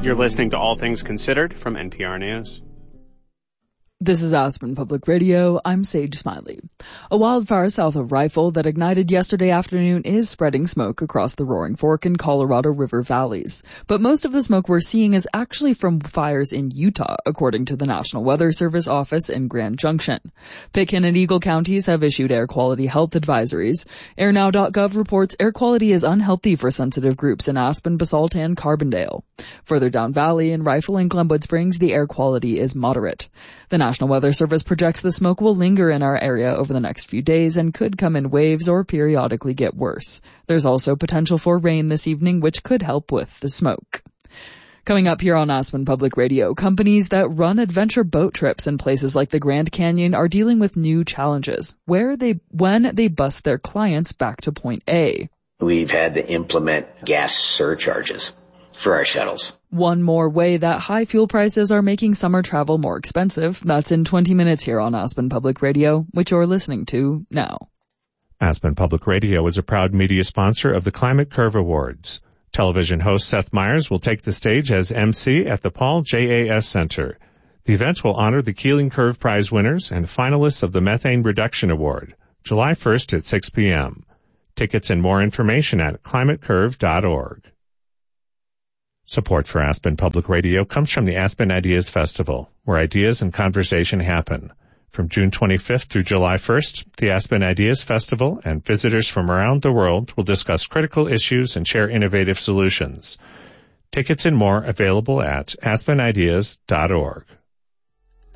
You're listening to All Things Considered from NPR News. This is Aspen Public Radio. I'm Sage Smiley. A wildfire south of Rifle that ignited yesterday afternoon is spreading smoke across the Roaring Fork and Colorado River valleys. But most of the smoke we're seeing is actually from fires in Utah, according to the National Weather Service office in Grand Junction. Pitkin and Eagle counties have issued air quality health advisories. AirNow.gov reports air quality is unhealthy for sensitive groups in Aspen, Basalt, and Carbondale. Further down valley in Rifle and Glenwood Springs, the air quality is moderate. The National Weather Service projects the smoke will linger in our area over the next few days and could come in waves or periodically get worse. There's also potential for rain this evening, which could help with the smoke. Coming up here on Aspen Public Radio, companies that run adventure boat trips in places like the Grand Canyon are dealing with new challenges when they bus their clients back to point A. We've had to implement gas surcharges for our shuttles. One more way that high fuel prices are making summer travel more expensive. That's in 20 minutes here on Aspen Public Radio, which you're listening to now. Aspen Public Radio is a proud media sponsor of the Climate Curve Awards. Television host Seth Meyers will take the stage as MC at the Paul JAS Center. The event will honor the Keeling Curve Prize winners and finalists of the Methane Reduction Award, July 1st at 6 p.m. Tickets and more information at climatecurve.org. Support for Aspen Public Radio comes from the Aspen Ideas Festival, where ideas and conversation happen. From June 25th through July 1st, the Aspen Ideas Festival and visitors from around the world will discuss critical issues and share innovative solutions. Tickets and more available at aspenideas.org.